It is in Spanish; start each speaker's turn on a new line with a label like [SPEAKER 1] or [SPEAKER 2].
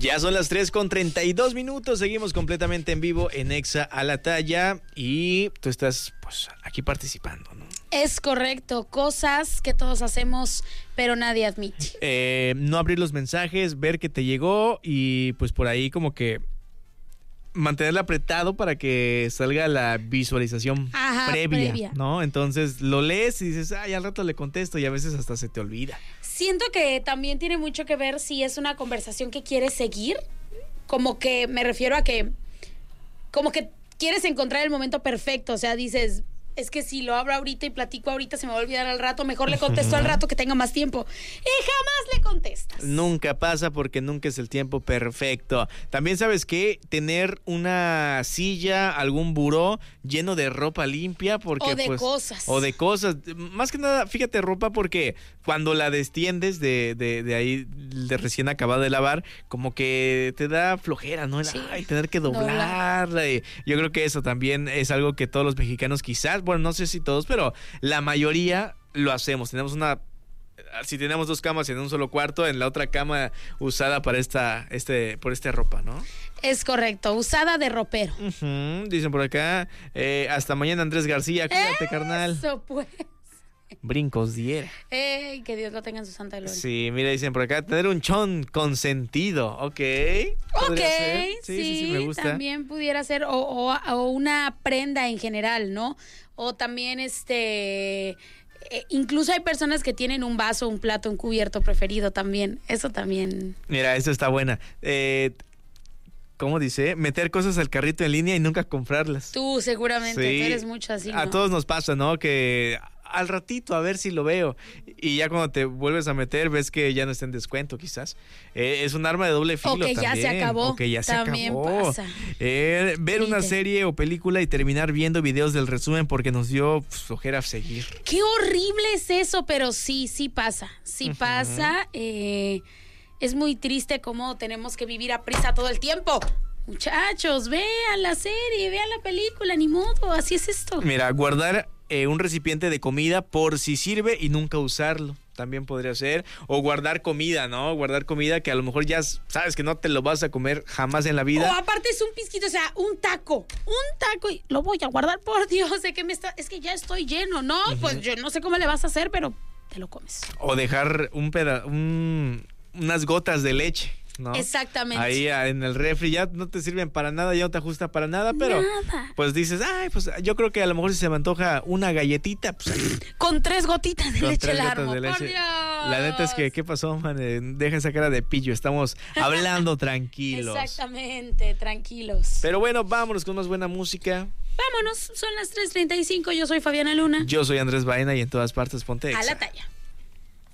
[SPEAKER 1] Ya son las 3:32. Seguimos completamente en vivo en Exa a la Talla. Y tú estás, pues, aquí participando, ¿no?
[SPEAKER 2] Es correcto. Cosas que todos hacemos, pero nadie admite.
[SPEAKER 1] No abrir los mensajes, ver que te llegó y, pues, por ahí como que mantenerlo apretado para que salga la visualización previa, ¿no? Entonces lo lees y dices, ay, al rato le contesto, y a veces hasta se te olvida.
[SPEAKER 2] Siento que también tiene mucho que ver si es una conversación que quieres seguir, como que me refiero a que, como que quieres encontrar el momento perfecto, o sea, dices, es que si lo abro ahorita y platico ahorita se me va a olvidar al rato, mejor le contesto al rato que tenga más tiempo. Y jamás le contestas.
[SPEAKER 1] Nunca pasa porque nunca es el tiempo perfecto. También, ¿sabes qué? Tener una silla, algún buró lleno de ropa limpia, porque
[SPEAKER 2] o de cosas.
[SPEAKER 1] O de cosas. Más que nada, fíjate, ropa, porque cuando la destiendes de ahí, de recién acabada de lavar, como que te da flojera, ¿no?
[SPEAKER 2] Sí.
[SPEAKER 1] Ay, tener que doblarla. Yo creo que eso también es algo que todos los mexicanos quizás, bueno, no sé si todos, pero la mayoría lo hacemos. Si tenemos 2 camas en un solo cuarto, en la otra cama usada para por esta ropa, ¿no?
[SPEAKER 2] Es correcto, usada de ropero.
[SPEAKER 1] Dicen por acá, hasta mañana, Andrés García, cuídate, carnal.
[SPEAKER 2] Eso pues.
[SPEAKER 1] Brincos diera.
[SPEAKER 2] Que Dios lo tenga en su santa gloria.
[SPEAKER 1] Sí, mira, dicen por acá, tener un chon consentido, ok. Sí, me gusta.
[SPEAKER 2] También pudiera ser, o una prenda en general, ¿no? O también incluso hay personas que tienen un vaso, un plato, un cubierto preferido también. Eso también.
[SPEAKER 1] Mira, eso está buena. ¿Cómo dice? Meter cosas al carrito en línea y nunca comprarlas.
[SPEAKER 2] Tú seguramente,
[SPEAKER 1] Sí.
[SPEAKER 2] tú eres mucho así, ¿no?
[SPEAKER 1] A todos nos pasa, ¿no? Que al ratito a ver si lo veo, y ya cuando te vuelves a meter ves que ya no está en descuento, quizás. Es un arma de doble filo.
[SPEAKER 2] O que
[SPEAKER 1] también.
[SPEAKER 2] ya se acabó.
[SPEAKER 1] O que ya se
[SPEAKER 2] también
[SPEAKER 1] acabó.
[SPEAKER 2] pasa.
[SPEAKER 1] Ver una serie o película y terminar viendo videos del resumen porque nos dio flojera seguir.
[SPEAKER 2] Qué horrible es eso, pero sí pasa. Sí pasa. Es muy triste cómo tenemos que vivir a prisa todo el tiempo. Muchachos, vean la serie, vean la película, ni modo, así es esto.
[SPEAKER 1] Mira, guardar un recipiente de comida por si sirve y nunca usarlo, también podría ser. O guardar comida, ¿no? Guardar comida que a lo mejor ya sabes que no te lo vas a comer jamás en la vida.
[SPEAKER 2] O aparte es un pizquito, o sea, un taco, y lo voy a guardar, por Dios, es que ya estoy lleno, ¿no? Pues yo no sé cómo le vas a hacer, pero te lo comes.
[SPEAKER 1] O dejar unas gotas de leche, ¿no?
[SPEAKER 2] Exactamente.
[SPEAKER 1] Ahí en el refri ya no te sirven para nada, ya no te ajusta para nada, pero pues dices, ay, pues yo creo que a lo mejor si se me antoja una galletita, pues
[SPEAKER 2] con 3 gotitas de leche
[SPEAKER 1] al
[SPEAKER 2] largo,
[SPEAKER 1] por
[SPEAKER 2] Dios.
[SPEAKER 1] La neta es que, ¿qué pasó, man? Deja esa cara de pillo, estamos hablando tranquilos.
[SPEAKER 2] Exactamente, tranquilos.
[SPEAKER 1] Pero bueno, vámonos con más buena música.
[SPEAKER 2] Vámonos, son las 3:35, yo soy Fabiana Luna.
[SPEAKER 1] Yo soy Andrés Baena y en todas partes ponte Exa.
[SPEAKER 2] A la Talla.